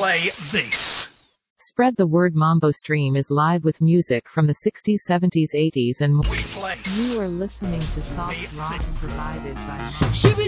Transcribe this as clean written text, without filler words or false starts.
play this. Spread the word. Mambo Stream is live with music from the 60s, 70s, 80s and more. We place. You are listening to soft rock provided by